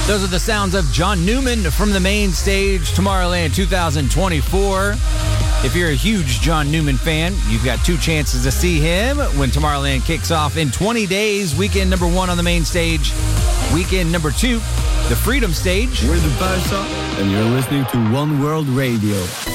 Those are the sounds of John Newman from the main stage, Tomorrowland 2024. If you're a huge John Newman fan, you've got 2 chances to see him when Tomorrowland kicks off in 20 days. Weekend number 1 on the main stage. Weekend number 2, the Freedom Stage. We're the Barca, and you're listening to One World Radio.